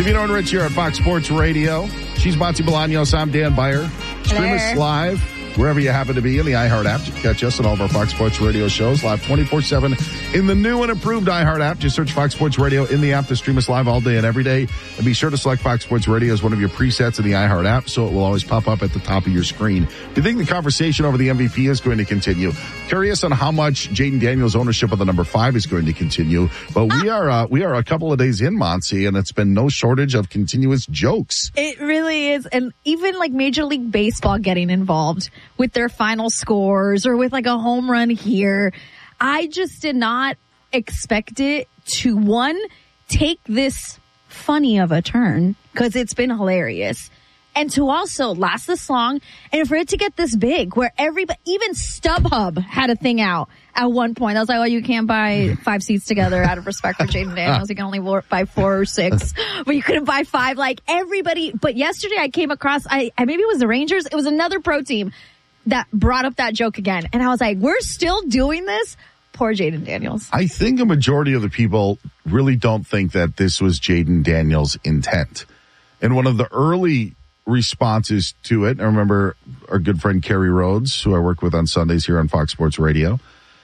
Davino and Rich here at Fox Sports Radio. She's Monty Bolaños. I'm Dan Beyer. Stream us live wherever you happen to be in the iHeart app. You can catch us on all of our Fox Sports Radio shows live 24/7 in the new and improved iHeart app. Just search Fox Sports Radio in the app to stream us live all day and every day. And be sure to select Fox Sports Radio as one of your presets in the iHeart app so it will always pop up at the top of your screen. Do you think the conversation over the MVP is going to continue? Curious on how much Jaden Daniels' ownership of the number 5 is going to continue. But we are a couple of days in, Monty, and it's been no shortage of continuous jokes. It really is. And even like Major League Baseball getting involved with their final scores or with like a home run here. I just did not expect it to, one, take this funny of a turn because it's been hilarious, and to also last this long, and for it to get this big where everybody, even StubHub had a thing out at one point. I was like, well, you can't buy 5 seats together out of respect for Jaden Daniels. You can only buy 4 or 6, but you couldn't buy 5. Like everybody. But yesterday I came across, I maybe it was the Rangers. It was another pro team that brought up that joke again. And I was like, we're still doing this? Poor Jaden Daniels. I think a majority of the people really don't think that this was Jaden Daniels' intent. And one of the early responses to it, I remember our good friend Kerry Rhodes, who I work with on Sundays here on Fox Sports Radio,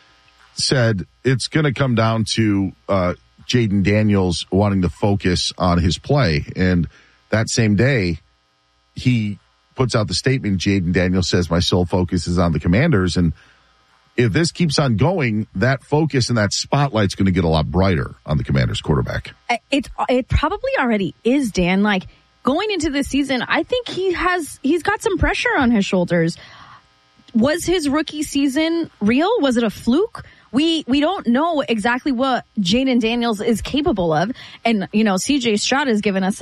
said it's going to come down to Jaden Daniels wanting to focus on his play. And that same day, he puts out the statement, Jaden Daniels says, my sole focus is on the Commanders. And if this keeps on going, that focus and that spotlight's going to get a lot brighter on the Commanders quarterback. It probably already is, Dan. Like going into this season, I think he's got some pressure on his shoulders. Was his rookie season real? Was it a fluke? We don't know exactly what Jaden Daniels is capable of. And, you know, CJ Stroud has given us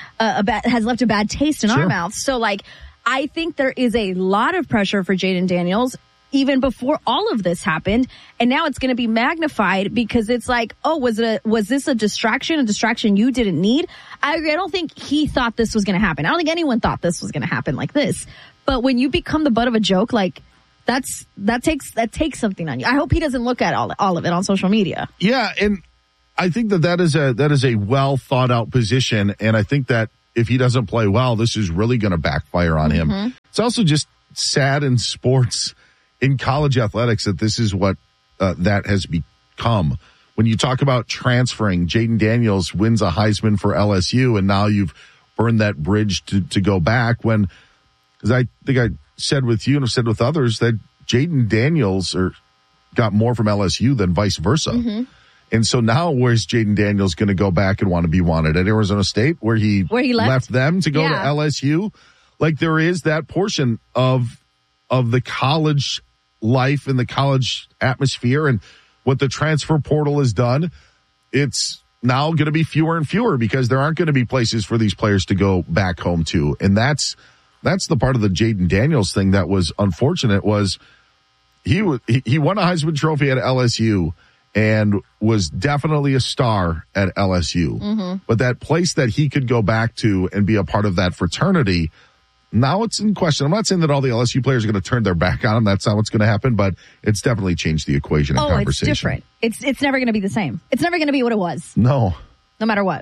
has left a bad taste in our mouths. So, like, I think there is a lot of pressure for Jaden Daniels even before all of this happened. And now it's going to be magnified because it's like, oh, was this a distraction you didn't need? I agree. I don't think he thought this was going to happen. I don't think anyone thought this was going to happen like this. But when you become the butt of a joke, like, that takes something on you. I hope he doesn't look at all of it on social media. Yeah, and I think that is a well thought out position, and I think that if he doesn't play well, this is really going to backfire on him. It's also just sad in sports, in college athletics, that this is what that has become. When you talk about transferring, Jaden Daniels wins a Heisman for LSU, and now you've burned that bridge to go back. Because I think I said with you and I've said with others that Jaden Daniels got more from LSU than vice versa. And so now where's Jaden Daniels going to go back and want to be wanted? At Arizona State where he left them to go to LSU? Like there is that portion of the college life and the college atmosphere and what the transfer portal has done. It's now going to be fewer and fewer because there aren't going to be places for these players to go back home to. And that's the part of the Jaden Daniels thing that was unfortunate. Was he won a Heisman Trophy at LSU and was definitely a star at LSU. But that place that he could go back to and be a part of that fraternity, now it's in question. I'm not saying that all the LSU players are going to turn their back on him. That's not what's going to happen, but it's definitely changed the equation and conversation. It's different. It's never going to be the same. It's never going to be what it was. No matter what.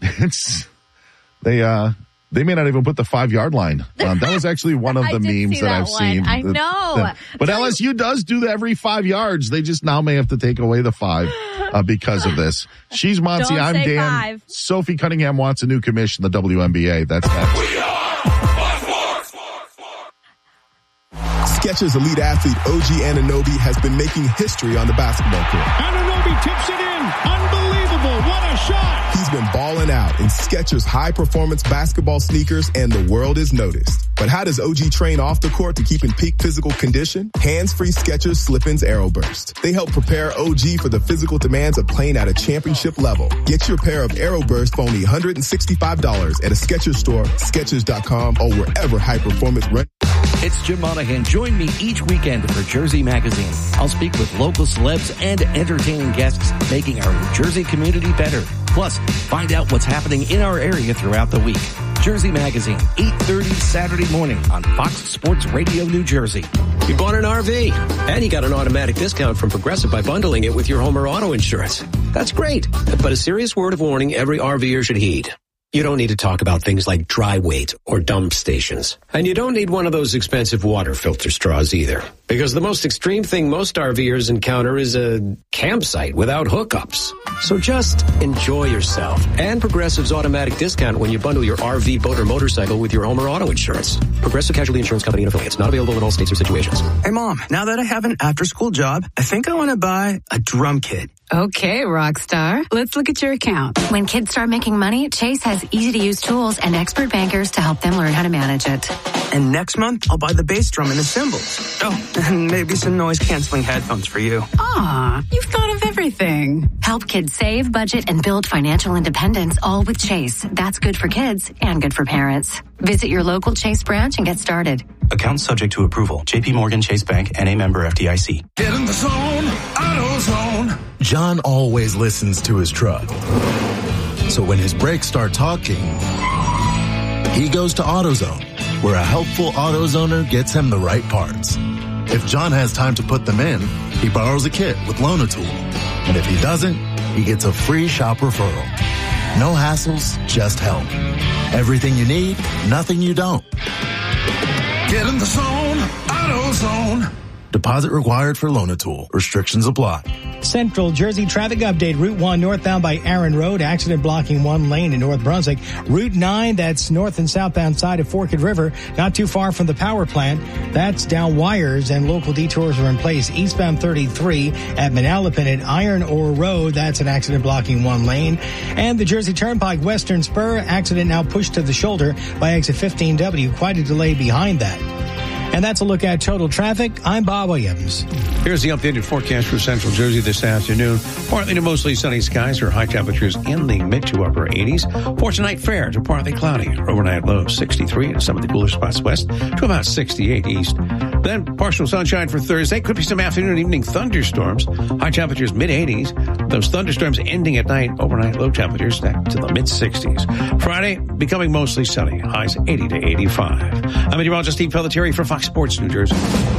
They may not even put the 5-yard line. That was actually one of the memes that I've seen. I know. But LSU does do that every 5 yards. They just now may have to take away the 5 because of this. She's Monty. I'm Dan. 5. Sophie Cunningham wants a new commission, the WNBA. That's that. We are Fox. Skechers elite athlete OG Anunoby has been making history on the basketball court. Anunoby tips it in. Unbelievable. What a shot. He's been balling out in Skechers high-performance basketball sneakers, and the world has noticed. But how does OG train off the court to keep in peak physical condition? Hands-free Skechers Slip-ins AeroBurst. They help prepare OG for the physical demands of playing at a championship level. Get your pair of AeroBurst for only $165 at a Skechers store, Skechers.com, or wherever high-performance run. It's Jim Monahan. Join me each weekend for Jersey Magazine. I'll speak with local celebs and entertaining guests, making our New Jersey community better. Plus, find out what's happening in our area throughout the week. Jersey Magazine, 8:30 Saturday morning on Fox Sports Radio, New Jersey. You bought an RV, and you got an automatic discount from Progressive by bundling it with your home or auto insurance. That's great, but a serious word of warning every RVer should heed. You don't need to talk about things like dry weight or dump stations. And you don't need one of those expensive water filter straws either. Because the most extreme thing most RVers encounter is a campsite without hookups. So just enjoy yourself. And Progressive's automatic discount when you bundle your RV, boat, or motorcycle with your home or auto insurance. Progressive Casualty Insurance Company and affiliates. Not available in all states or situations. Hey, Mom, now that I have an after-school job, I think I want to buy a drum kit. Okay, Rockstar. Let's look at your account. When kids start making money, Chase has easy-to-use tools and expert bankers to help them learn how to manage it. And next month, I'll buy the bass drum and the cymbals. Oh, and maybe some noise-canceling headphones for you. Aw, you've thought of everything. Help kids save, budget, and build financial independence, all with Chase. That's good for kids and good for parents. Visit your local Chase branch and get started. Account subject to approval. J.P. Morgan Chase Bank, N.A. member FDIC. Get in the zone, AutoZone. John always listens to his truck. So when his brakes start talking, he goes to AutoZone, where a helpful AutoZoner gets him the right parts. If John has time to put them in, he borrows a kit with Loan-A-Tool. And if he doesn't, he gets a free shop referral. No hassles, just help. Everything you need, nothing you don't. Get in the zone, AutoZone. Deposit required for Loan-A-Tool. Restrictions apply. Central Jersey traffic update. Route 1 northbound by Aaron Road. Accident blocking one lane in North Brunswick. Route 9, that's north and southbound side of Forked River. Not too far from the power plant. That's down wires and local detours are in place. Eastbound 33 at Manalapan at Iron Ore Road. That's an accident blocking one lane. And the Jersey Turnpike Western Spur. Accident now pushed to the shoulder by exit 15W. Quite a delay behind that. And that's a look at total traffic. I'm Bob Williams. Here's the updated forecast for Central Jersey this afternoon. Partly to mostly sunny skies or high temperatures in the mid to upper 80s. For tonight, fair to partly cloudy. Overnight low 63 in some of the cooler spots west to about 68 east. Then partial sunshine for Thursday. Could be some afternoon and evening thunderstorms. High temperatures mid 80s. Those thunderstorms ending at night. Overnight low temperatures back to the mid 60s. Friday becoming mostly sunny. Highs 80 to 85. I'm meteorologist Steve Pelletieri for Fox Sports New Jersey.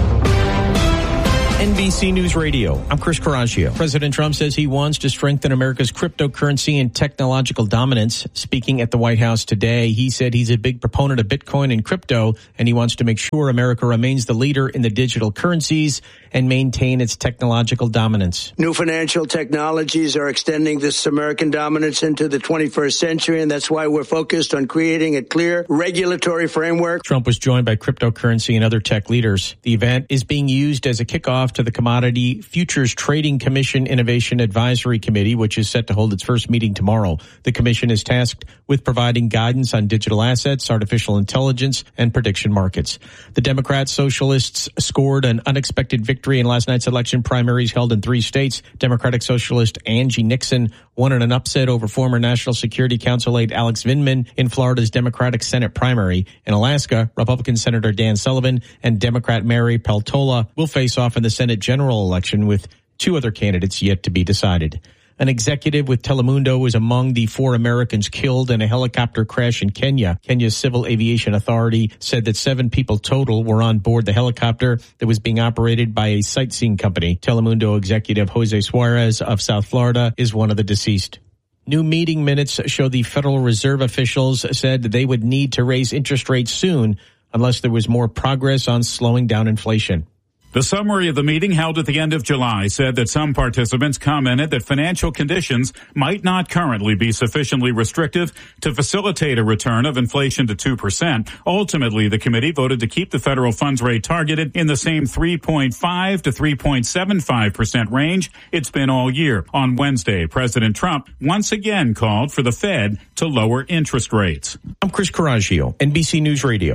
NBC News Radio. I'm Chris Coraggio. President Trump says he wants to strengthen America's cryptocurrency and technological dominance. Speaking at the White House today, he said he's a big proponent of Bitcoin and crypto, and he wants to make sure America remains the leader in the digital currencies and maintain its technological dominance. New financial technologies are extending this American dominance into the 21st century, and that's why we're focused on creating a clear regulatory framework. Trump was joined by cryptocurrency and other tech leaders. The event is being used as a kickoff to the Commodity Futures Trading Commission Innovation Advisory Committee, which is set to hold its first meeting tomorrow. The commission is tasked with providing guidance on digital assets, artificial intelligence, and prediction markets. The Democrats, Socialists scored an unexpected victory in last night's election primaries held in 3 states. Democratic Socialist Angie Nixon won in an upset over former National Security Council aide Alex Vindman in Florida's Democratic Senate primary. In Alaska, Republican Senator Dan Sullivan and Democrat Mary Peltola will face off in the Senate general election with 2 other candidates yet to be decided. An executive with Telemundo was among the 4 Americans killed in a helicopter crash in Kenya. Kenya's Civil Aviation Authority said that 7 people total were on board the helicopter that was being operated by a sightseeing company. Telemundo executive Jose Suarez of South Florida is one of the deceased. New meeting minutes show the Federal Reserve officials said that they would need to raise interest rates soon unless there was more progress on slowing down inflation. The summary of the meeting held at the end of July said that some participants commented that financial conditions might not currently be sufficiently restrictive to facilitate a return of inflation to 2%. Ultimately, the committee voted to keep the federal funds rate targeted in the same 3.5 to 3.75% range it's been all year. On Wednesday, President Trump once again called for the Fed to lower interest rates. I'm Chris Coraggio, NBC News Radio.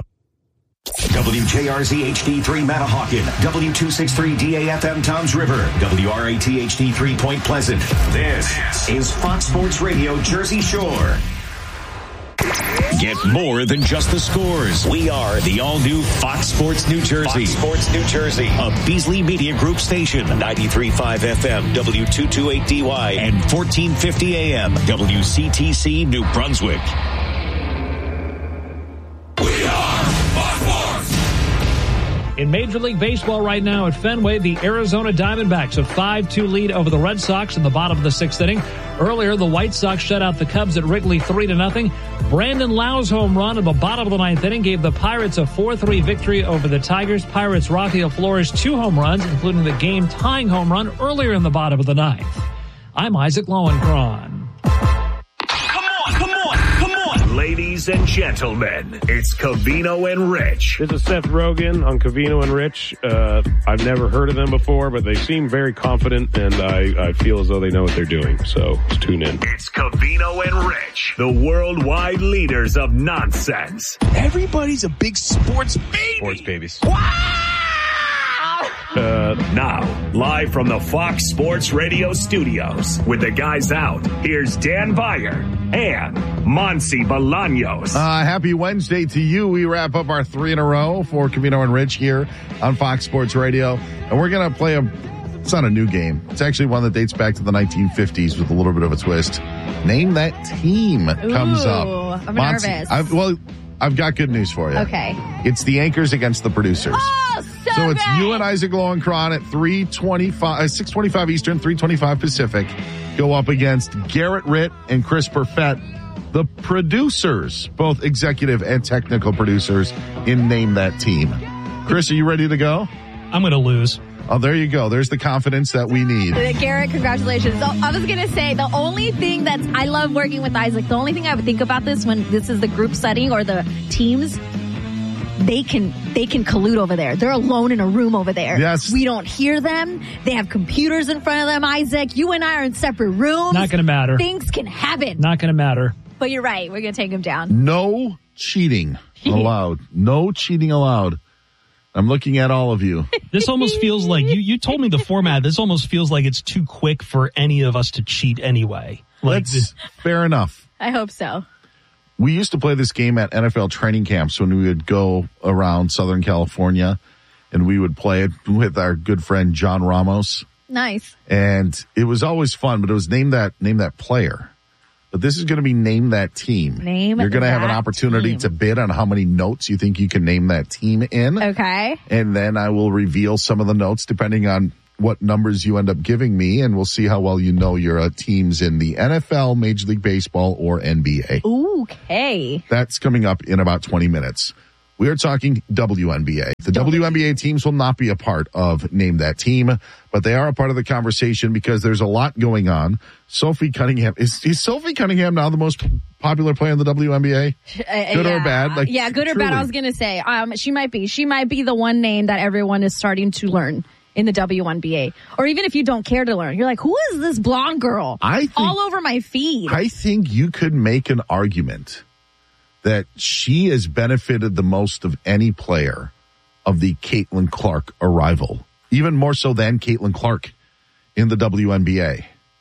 WJRZ HD3 Manahawkin, W263 DAFM Toms River, WRAT HD3 Point Pleasant. This is Fox Sports Radio Jersey Shore. Get more than just the scores. We are the all-new Fox Sports New Jersey. Fox Sports New Jersey, a Beasley Media Group station. 93.5 FM, W228DY, and 1450 AM, WCTC New Brunswick. We are Fox Sports. In Major League Baseball right now at Fenway, the Arizona Diamondbacks a 5-2 lead over the Red Sox in the bottom of the 6th inning. Earlier, the White Sox shut out the Cubs at Wrigley 3-0. Brandon Lau's home run in the bottom of the 9th inning gave the Pirates a 4-3 victory over the Tigers. Pirates' Rafael Flores 2 home runs, including the game-tying home run earlier in the bottom of the 9th. I'm Isaac Lowenkron. Ladies and gentlemen, it's Covino and Rich. This is Seth Rogen on Covino and Rich. I've never heard of them before, but they seem very confident, and I feel as though they know what they're doing. So let's tune in. It's Covino and Rich, the worldwide leaders of nonsense. Everybody's a big sports baby. Sports babies. Now, live from the Fox Sports Radio studios, with the guys out, here's Dan Beyer and Monsi Bolaños. Happy Wednesday to you. We wrap up our 3 in a row for Covino and Rich here on Fox Sports Radio. And we're going to play it's not a new game. It's actually one that dates back to the 1950s with a little bit of a twist. Name That Team comes up. I'm nervous. I've got good news for you. Okay. It's the anchors against the producers. Oh, so it's you and Isaac Lowenkron at 6:25 Eastern, 3:25 Pacific. Go up against Garrett Ritt and Chris Perfett, the producers, both executive and technical producers in Name That Team. Chris, are you ready to go? I'm going to lose. Oh, there you go. There's the confidence that we need. Garrett, congratulations. So, I was going to say, the only thing I love working with Isaac, the only thing I would think about this when this is the group setting or the teams, they can collude over there. They're alone in a room over there. Yes. We don't hear them. They have computers in front of them, Isaac. You and I are in separate rooms. Not going to matter. Things can happen. Not going to matter. But you're right. We're going to take them down. No cheating allowed. No cheating allowed. I'm looking at all of you. This almost feels like, you told me the format, this almost feels like it's too quick for any of us to cheat anyway. Fair enough. I hope so. We used to play this game at NFL training camps when we would go around Southern California, and we would play it with our good friend John Ramos. Nice. And it was always fun, but it was name that player. But this is going to be Name That Team. You're going to have an opportunity to bid on how many notes you think you can name that team in. Okay. And then I will reveal some of the notes depending on what numbers you end up giving me, and we'll see how well you know your teams in the NFL, Major League Baseball, or NBA. Okay. That's coming up in about 20 minutes. We are talking WNBA. The WNBA teams will not be a part of Name That Team, but they are a part of the conversation because there's a lot going on. Sophie Cunningham. Is Sophie Cunningham now the most popular player in the WNBA? Good or bad? Good or bad, I was going to say. She might be. She might be the one name that everyone is starting to learn in the WNBA. Or even if you don't care to learn, you're like, who is this blonde girl? All over my feed. I think you could make an argument that she has benefited the most of any player of the Caitlin Clark arrival, even more so than Caitlin Clark in the WNBA.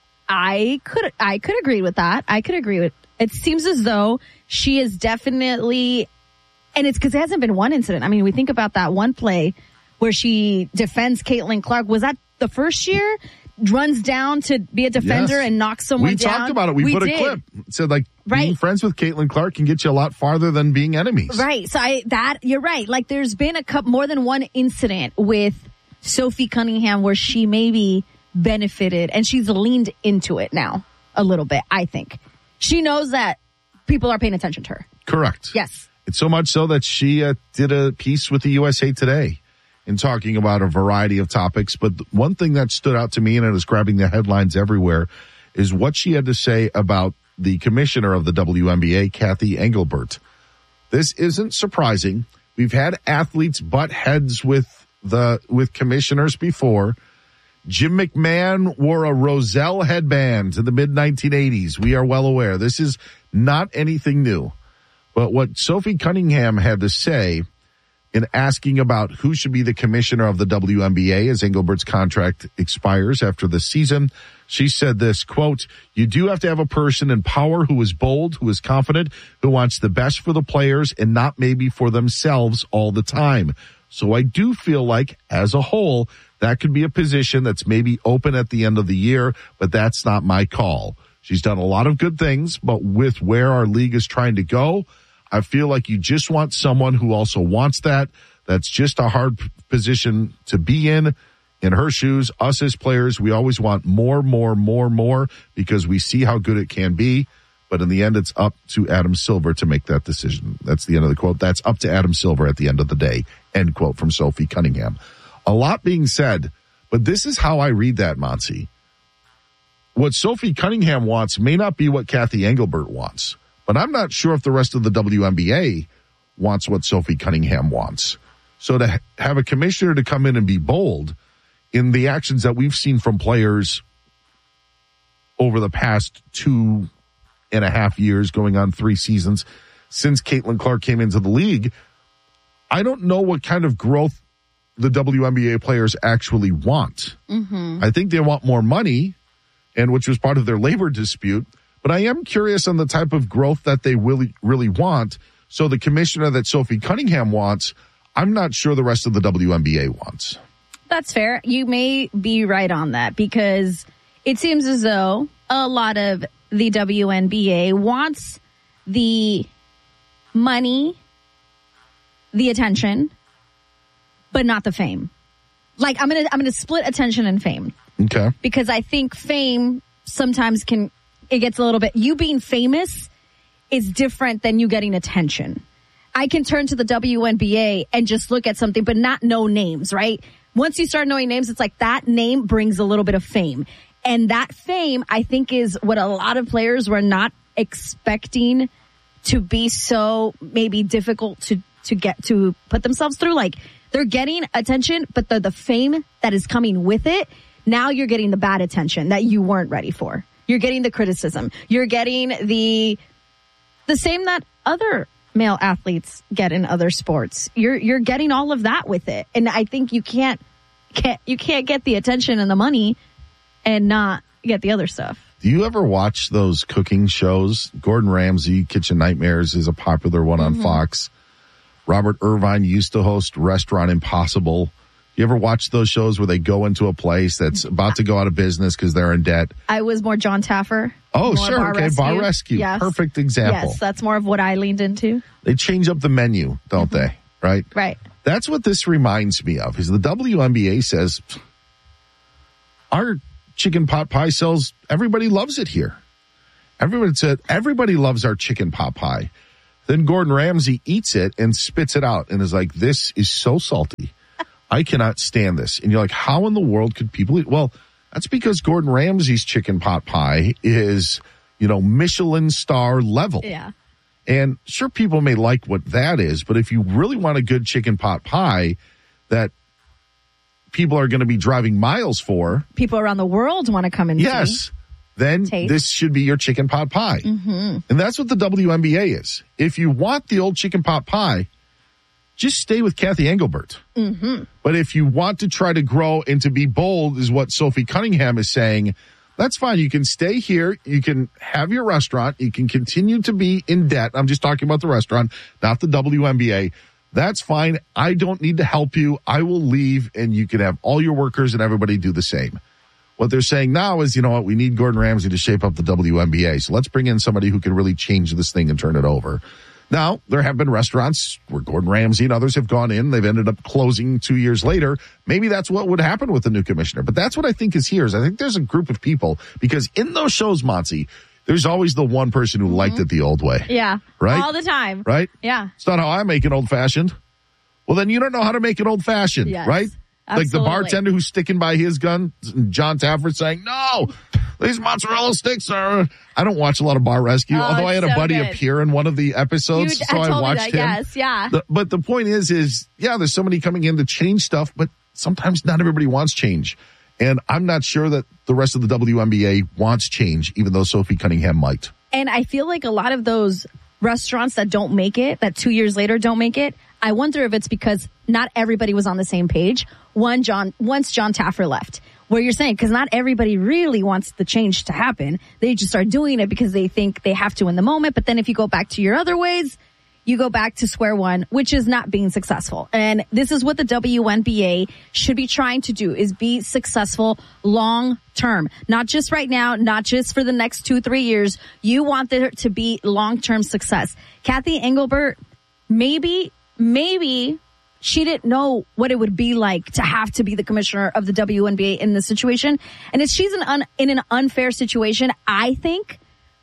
I could agree with that. It seems as though she is definitely, and it's because it hasn't been one incident. I mean, we think about that one play where she defends Caitlin Clark. Was that the first year? Runs down to be a defender and knocks someone down. We talked about it. We put a clip. It said, being friends with Caitlin Clark can get you a lot farther than being enemies. Right. So you're right. Like, there's been more than one incident with Sophie Cunningham where she maybe benefited, and she's leaned into it now a little bit, I think. She knows that people are paying attention to her. Correct. Yes. It's so much so that she did a piece with the USA Today in talking about a variety of topics. But one thing that stood out to me, and it is grabbing the headlines everywhere, is what she had to say about the commissioner of the WNBA, Kathy Engelbert. This isn't surprising. We've had athletes butt heads with commissioners before. Jim McMahon wore a Roselle headband in the mid-1980s. We are well aware. This is not anything new. But what Sophie Cunningham had to say in asking about who should be the commissioner of the WNBA as Engelbert's contract expires after the season, she said this, quote, "You do have to have a person in power who is bold, who is confident, who wants the best for the players and not maybe for themselves all the time. So I do feel like, as a whole, that could be a position that's maybe open at the end of the year, but that's not my call. She's done a lot of good things, but with where our league is trying to go, I feel like you just want someone who also wants that. That's just a hard position to be in. In her shoes, us as players, we always want more because we see how good it can be. But in the end, it's up to Adam Silver to make that decision. That's the end of the quote. That's up to Adam Silver at the end of the day. End quote from Sophie Cunningham. A lot being said, but this is how I read that, Monty. What Sophie Cunningham wants may not be what Kathy Engelbert wants, but I'm not sure if the rest of the WNBA wants what Sophie Cunningham wants. So to have a commissioner to come in and be bold in the actions that we've seen from players over the past 2.5 years, going on 3 seasons, since Caitlin Clark came into the league, I don't know what kind of growth the WNBA players actually want. Mm-hmm. I think they want more money, and which was part of their labor dispute, but I am curious on the type of growth that they really want. So the commissioner that Sophie Cunningham wants, I'm not sure the rest of the WNBA wants. That's fair. You may be right on that because it seems as though a lot of the WNBA wants the money, the attention, but not the fame. Like I'm gonna split attention and fame. Okay. Because I think fame sometimes it gets a little bit, you being famous is different than you getting attention. I can turn to the WNBA and just look at something, but not know names, right? Once you start knowing names, it's like that name brings a little bit of fame. And that fame, I think, is what a lot of players were not expecting to be so maybe difficult to get to put themselves through. Like they're getting attention, but the fame that is coming with it, now you're getting the bad attention that you weren't ready for. You're getting the criticism. You're getting the same that other male athletes get in other sports. You're getting all of that with it. And I think you can't get the attention and the money and not get the other stuff. Do you ever watch those cooking shows? Gordon Ramsay, Kitchen Nightmares is a popular one on Fox. Robert Irvine used to host Restaurant Impossible. You ever watch those shows where they go into a place that's about to go out of business because they're in debt? I was more John Taffer. Oh, sure. Bar okay. Rescue. Bar Rescue. Yes. Perfect example. Yes, that's more of what I leaned into. They change up the menu, don't they? Right? Right. That's what this reminds me of, is the WNBA says, our chicken pot pie sells, everybody loves it here. Everybody loves our chicken pot pie. Then Gordon Ramsay eats it and spits it out and is like, this is so salty. I cannot stand this. And you're like, how in the world could people eat? Well, that's because Gordon Ramsay's chicken pot pie is, Michelin star level. Yeah. And sure, people may like what that is, but if you really want a good chicken pot pie that people are going to be driving miles for. People around the world want to come and yes. Then taste. This should be your chicken pot pie. Mm-hmm. And that's what the WNBA is. If you want the old chicken pot pie, just stay with Kathy Engelbert. Mm-hmm. But if you want to try to grow and to be bold, is what Sophie Cunningham is saying, that's fine. You can stay here. You can have your restaurant. You can continue to be in debt. I'm just talking about the restaurant, not the WNBA. That's fine. I don't need to help you. I will leave, and you can have all your workers and everybody do the same. What they're saying now is, you know what, we need Gordon Ramsay to shape up the WNBA. So let's bring in somebody who can really change this thing and turn it over. Now, there have been restaurants where Gordon Ramsay and others have gone in. They've ended up closing 2 years later. Maybe that's what would happen with the new commissioner. But that's what I think is here. Is I think there's a group of people, because in those shows, Monty, there's always the one person who liked it the old way. Yeah. Right? All the time. Right? Yeah. It's not how I make an old-fashioned. Well, then you don't know how to make an old-fashioned, yes. right? Absolutely. Like the bartender who's sticking by his gun, John Taffer saying, no, these mozzarella sticks are... I don't watch a lot of Bar Rescue, although I had a buddy appear in one of the episodes, so I watched him. Yes, yeah. But the point is, yeah, there's somebody coming in to change stuff, but sometimes not everybody wants change. And I'm not sure that the rest of the WNBA wants change, even though Sophie Cunningham might. And I feel like a lot of those restaurants that don't make it, that 2 years later don't make it, I wonder if it's because not everybody was on the same page. Once John Taffer left, where you're saying, because not everybody really wants the change to happen. They just are doing it because they think they have to in the moment. But then if you go back to your other ways, you go back to square one, which is not being successful. And this is what the WNBA should be trying to do, is be successful long term. Not just right now, not just for the next 2-3 years. You want there to be long term success. Kathy Engelbert, maybe she didn't know what it would be like to have to be the commissioner of the WNBA in this situation. And she's in an unfair situation, I think.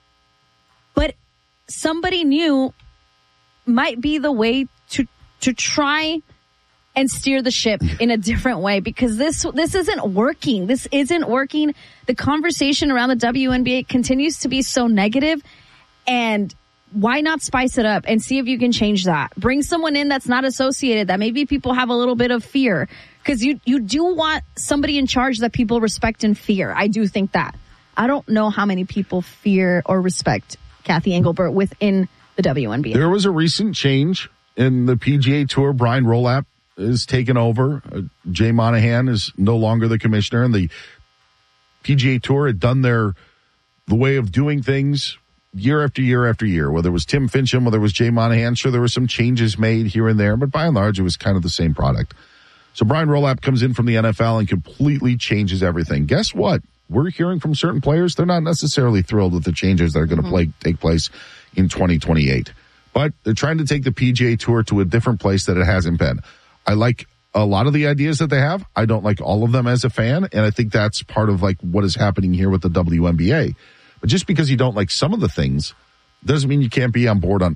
But somebody new might be the way to try and steer the ship in a different way, because this isn't working. This isn't working. The conversation around the WNBA continues to be so negative, and why not spice it up and see if you can change that? Bring someone in that's not associated, that maybe people have a little bit of fear, because you do want somebody in charge that people respect and fear. I do think that. I don't know how many people fear or respect Kathy Engelbert within the WNBA. There was a recent change in the PGA Tour. Brian Rolapp is taken over. Jay Monahan is no longer the commissioner, and the PGA Tour had done the way of doing things year after year after year, whether it was Tim Fincham, whether it was Jay Monahan. Sure, there were some changes made here and there, but by and large, it was kind of the same product. So Brian Rolapp comes in from the NFL and completely changes everything. Guess what? We're hearing from certain players, they're not necessarily thrilled with the changes that are going to take place in 2028. But they're trying to take the PGA Tour to a different place that it hasn't been. I like a lot of the ideas that they have. I don't like all of them as a fan, and I think that's part of like what is happening here with the WNBA. But just because you don't like some of the things doesn't mean you can't be on board on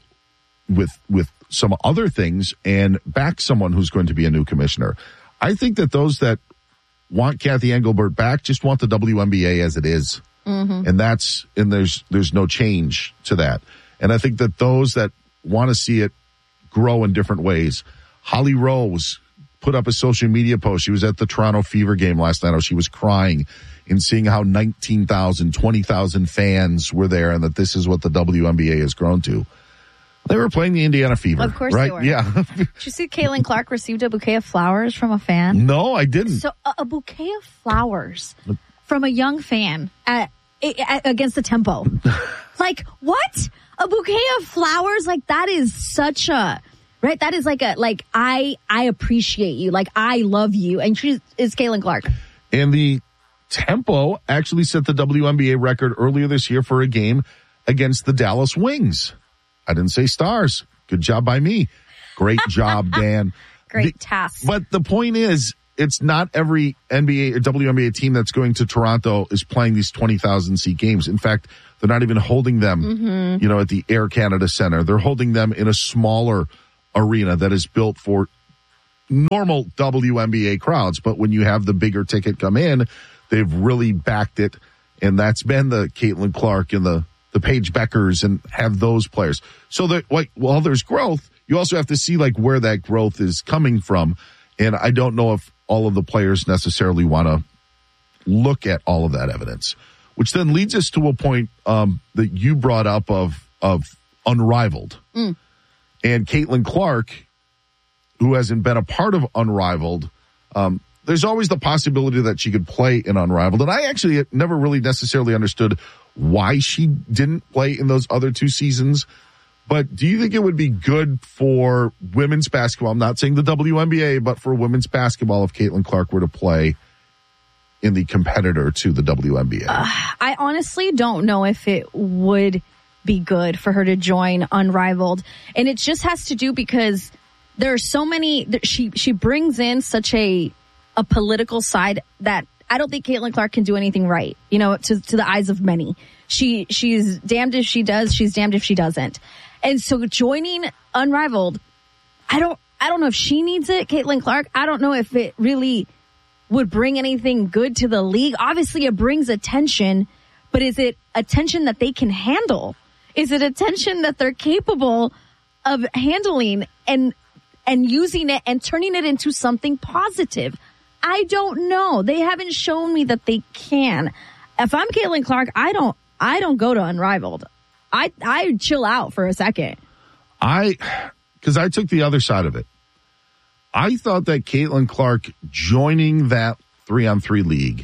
with some other things and back someone who's going to be a new commissioner. I think that those that want Kathy Engelbert back just want the WNBA as it is. Mm-hmm. And there's no change to that. And I think that those that want to see it grow in different ways. Holly Rose put up a social media post. She was at the Toronto Fever game last night. She was crying in seeing how 19,000, 20,000 fans were there, and that this is what the WNBA has grown to. They were playing the Indiana Fever. Of course right? They were. Yeah. Did you see Caitlin Clark received a bouquet of flowers from a fan? No, I didn't. So a bouquet of flowers from a young fan against the Tempo. Like, what? A bouquet of flowers? Like, that is such a... Right? That is I appreciate you. Like, I love you. And she is Caitlin Clark. And the Tempo actually set the WNBA record earlier this year for a game against the Dallas Wings. I didn't say Stars. Good job by me. Great job, Dan. Great task. But the point is, it's not every NBA or WNBA team that's going to Toronto is playing these 20,000 seat games. In fact, they're not even holding them, at the Air Canada Center. They're holding them in a smaller arena that is built for normal WNBA crowds. But when you have the bigger ticket come in, they've really backed it. And that's been the Caitlin Clark and the Paige Beckers and have those players. So that, while there's growth, you also have to see where that growth is coming from. And I don't know if all of the players necessarily want to look at all of that evidence, which then leads us to a point that you brought up of Unrivaled. And Caitlin Clark, who hasn't been a part of Unrivaled, there's always the possibility that she could play in Unrivaled. And I actually never really necessarily understood why she didn't play in those other two seasons. But do you think it would be good for women's basketball? I'm not saying the WNBA, but for women's basketball if Caitlin Clark were to play in the competitor to the WNBA? I honestly don't know if it would be good for her to join Unrivaled. And it just has to do because there are so many, she brings in such a political side that I don't think Caitlin Clark can do anything right, to the eyes of many. She's damned if she does, she's damned if she doesn't. And so joining Unrivaled, I don't know if she needs it, Caitlin Clark. I don't know if it really would bring anything good to the league. Obviously it brings attention, but is it attention that they can handle? Is it attention that they're capable of handling and using it and turning it into something positive? I don't know. They haven't shown me that they can. If I'm Caitlin Clark, I don't go to Unrivaled. I chill out for a second. Because I took the other side of it. I thought that Caitlin Clark joining that 3-on-3 league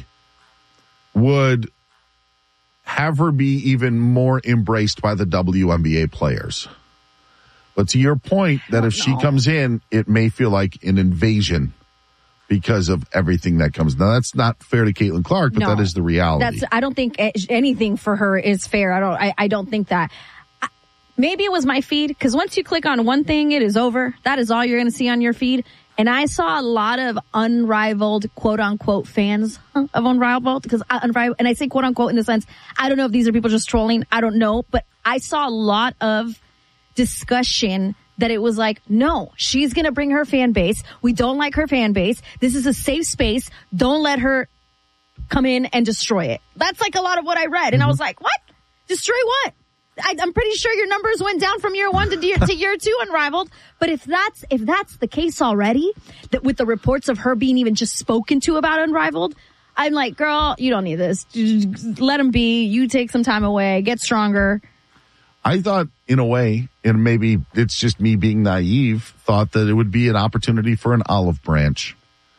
would have her be even more embraced by the WNBA players. But to your point, that if she comes in, it may feel like an invasion because of everything that comes. Now, that's not fair to Caitlin Clark, but that is the reality. I don't think anything for her is fair. I don't think that. maybe it was my feed, because once you click on one thing, it is over. That is all you're going to see on your feed. And I saw a lot of unrivaled, quote unquote, fans of Unrivaled, because Unrivaled, and I say quote unquote in the sense, I don't know if these are people just trolling. I don't know, but I saw a lot of discussion that it was like, no, she's going to bring her fan base. We don't like her fan base. This is a safe space. Don't let her come in and destroy it. That's like a lot of what I read. And I was like, what? Destroy what? I'm pretty sure your numbers went down from year 1 to year 2 Unrivaled. But if that's the case already, that with the reports of her being even just spoken to about Unrivaled, I'm like, girl, you don't need this. Just let them be. You take some time away. Get stronger. I thought, in a way, and maybe it's just me being naive, thought that it would be an opportunity for an olive branch.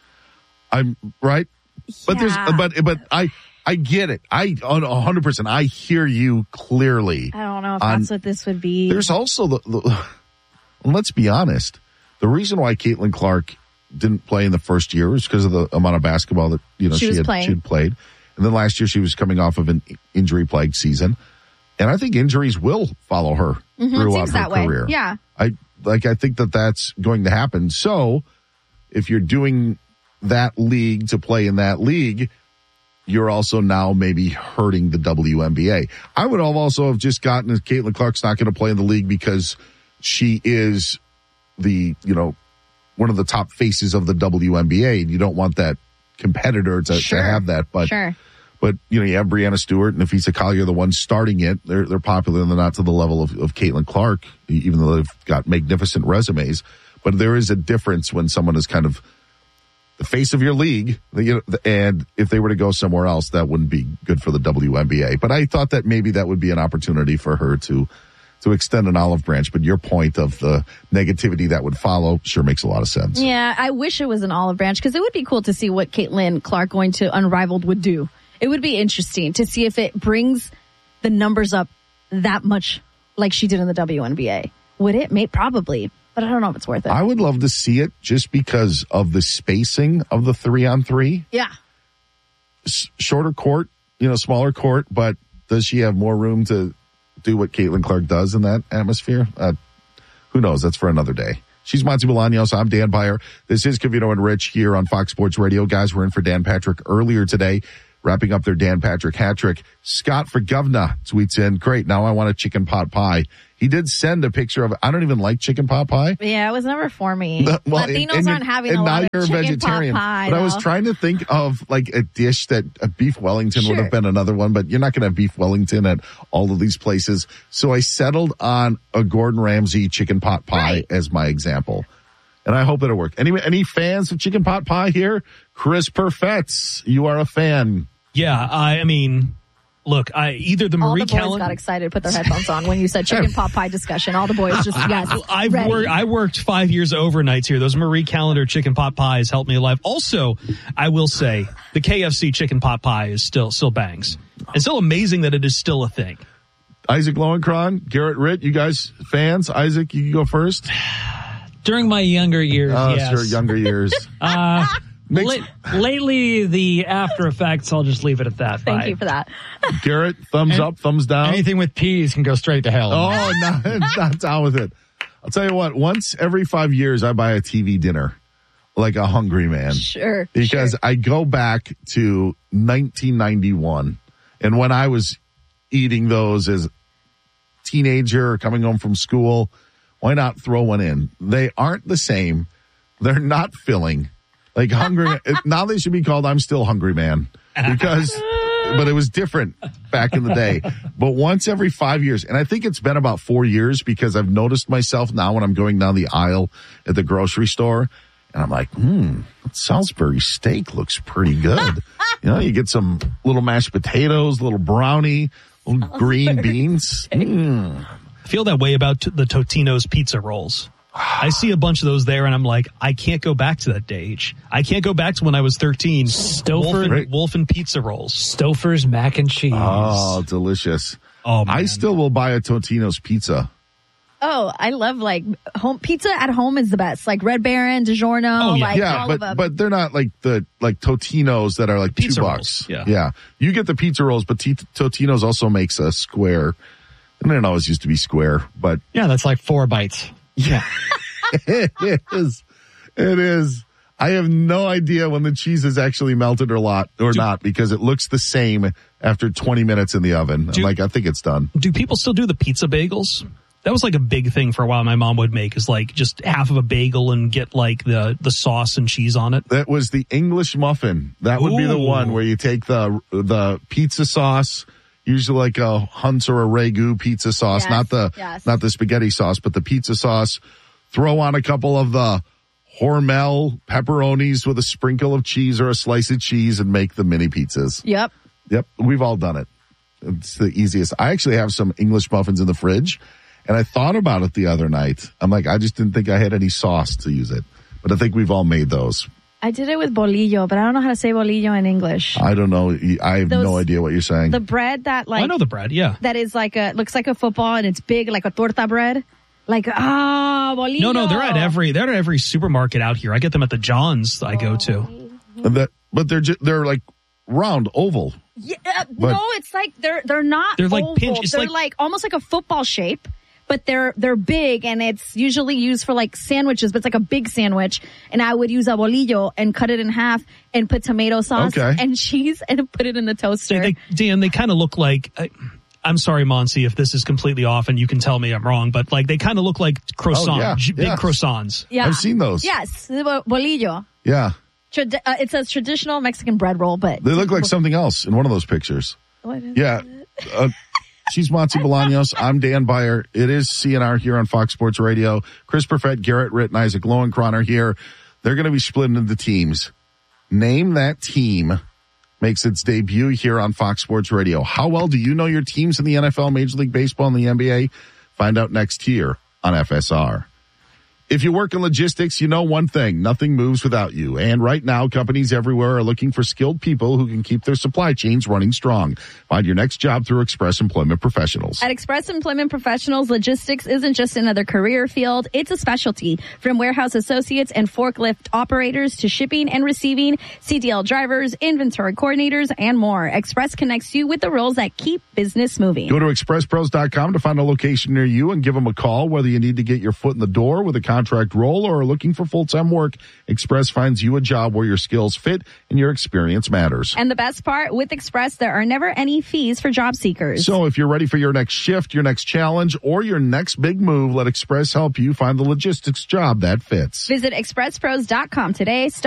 I'm right, but but I get it. 100%. I hear you clearly. I don't know if that's what this would be. There's also let's be honest. The reason why Caitlin Clark didn't play in the first year was because of the amount of basketball that she had played, and then last year she was coming off of an injury-plagued season. And I think injuries will follow her throughout her career. Yeah. I think that that's going to happen. So if you're doing that league to play in that league, you're also now maybe hurting the WNBA. I would have also have just gotten that Caitlin Clark's not going to play in the league because she is the, one of the top faces of the WNBA. And you don't want that competitor to have that. But, you have Breanna Stewart and Nafisa Collier, the ones starting it. They're popular and they're not to the level of Caitlin Clark, even though they've got magnificent resumes. But there is a difference when someone is kind of the face of your league, and if they were to go somewhere else, that wouldn't be good for the WNBA. But I thought that maybe that would be an opportunity for her to extend an olive branch. But your point of the negativity that would follow sure makes a lot of sense. Yeah, I wish it was an olive branch, because it would be cool to see what Caitlin Clark going to Unrivaled would do. It would be interesting to see if it brings the numbers up that much like she did in the WNBA. Would it? Probably. But I don't know if it's worth it. I would love to see it just because of the spacing of the 3-on-3. Yeah. Shorter court, smaller court, but does she have more room to do what Caitlin Clark does in that atmosphere? Who knows? That's for another day. She's Monty Bolaños. I'm Dan Byer. This is Covino and Rich here on Fox Sports Radio. Guys, we're in for Dan Patrick earlier today, wrapping up their Dan Patrick hat trick. Scott for Governor tweets in, great, now I want a chicken pot pie. He did send a picture of it. I don't even like chicken pot pie. Yeah, it was never for me. Latinos aren't having a lot of chicken pot pie. But I was trying to think of like a dish that a beef Wellington would have been another one, but you're not going to have beef Wellington at all of these places. So I settled on a Gordon Ramsay chicken pot pie as my example. And I hope it'll work. Anyway, any fans of chicken pot pie here? Chris Perfetts, you are a fan. Yeah, I mean, look, either the Marie Callender's... All the boys got excited, put their headphones on when you said chicken pot pie discussion. All the boys just, I worked 5 years overnights here. Those Marie Callender chicken pot pies helped me alive. Also, I will say, the KFC chicken pot pie is still bangs. It's still amazing that it is still a thing. Isaac Lowenkron, Garrett Ritt, you guys fans? Isaac, you can go first. During my younger years, yes. Sure, younger years. Lately, the after effects, I'll just leave it at that. Thank you for that. Garrett, thumbs up, thumbs down. Anything with peas can go straight to hell. Oh, not down with it. I'll tell you what, once every 5 years, I buy a TV dinner like a hungry man. Sure. Because I go back to 1991, and when I was eating those as a teenager coming home from school, why not throw one in? They aren't the same. They're not filling. Like hungry. Now they should be called I'm Still Hungry Man. But it was different back in the day. But once every 5 years, and I think it's been about 4 years because I've noticed myself now when I'm going down the aisle at the grocery store, and I'm like, Salisbury steak looks pretty good. You get some little mashed potatoes, little brownie, little green beans. I feel that way about the Totino's pizza rolls. I see a bunch of those there, and I'm like, I can't go back to that age. I can't go back to when I was 13. Wolf and pizza rolls. Stouffer's mac and cheese. Oh, delicious. Oh, man. I still will buy a Totino's pizza. Oh, I love home pizza at home is the best. Like Red Baron, DiGiorno. Oh, yeah. But they're not like the Totino's that are like pizza $2. Rolls. Yeah. You get the pizza rolls, but Totino's also makes a square And it always used to be square, but Yeah, that's like 4 bites. yeah, it is. It is. I have no idea when the cheese is actually melted or not because it looks the same after 20 minutes in the oven. I'm like, I think it's done. Do people still do the pizza bagels? That was like a big thing for a while. My mom would make is like just half of a bagel and get like the sauce and cheese on it. That was the English muffin. That would be the one where you take the pizza sauce, usually like a Hunt's or a Ragu pizza sauce, not the spaghetti sauce, but the pizza sauce. Throw on a couple of the Hormel pepperonis with a sprinkle of cheese or a slice of cheese and make the mini pizzas. Yep. We've all done it. It's the easiest. I actually have some English muffins in the fridge, and I thought about it the other night. I'm like, I just didn't think I had any sauce to use it. But I think we've all made those. I did it with bolillo, but I don't know how to say bolillo in English. I don't know. I have no idea what you're saying. The bread that like... I know the bread, yeah. That is like looks like a football and it's big, like a torta bread. Like, bolillo. No, they're at every supermarket out here. I get them at the John's I go to. But they're like round, oval. Yeah, no, it's like they're not. They're like oval. pinch. They're like almost like a football shape, but they're big, and it's usually used for like sandwiches. But it's like a big sandwich, and I would use a bolillo and cut it in half and put tomato sauce and cheese and put it in the toaster. Dan, they kind of look like. I'm sorry, Monsi, if this is completely off, and you can tell me I'm wrong, but like they kind of look like croissants, big croissants. Yeah, I've seen those. Yes, bolillo. Yeah. It says traditional Mexican bread roll, but they look like something else in one of those pictures. What is it? She's Monty Bolaños. I'm Dan Beyer. It is CNR here on Fox Sports Radio. Chris Perfett, Garrett Ritt, and Isaac Lowenkron are here. They're going to be split into teams. Name that team makes its debut here on Fox Sports Radio. How well do you know your teams in the NFL, Major League Baseball, and the NBA? Find out next here on FSR. If you work in logistics, you know one thing, nothing moves without you. And right now, companies everywhere are looking for skilled people who can keep their supply chains running strong. Find your next job through Express Employment Professionals. At Express Employment Professionals, logistics isn't just another career field, it's a specialty. From warehouse associates and forklift operators to shipping and receiving, CDL drivers, inventory coordinators, and more. Express connects you with the roles that keep business moving. Go to expresspros.com to find a location near you and give them a call, whether you need to get your foot in the door with a contract role or are looking for full-time work. Express finds you a job where your skills fit and your experience matters. And the best part, with Express, there are never any fees for job seekers. So if you're ready for your next shift, your next challenge, or your next big move, let Express help you find the logistics job that fits. Visit expresspros.com today.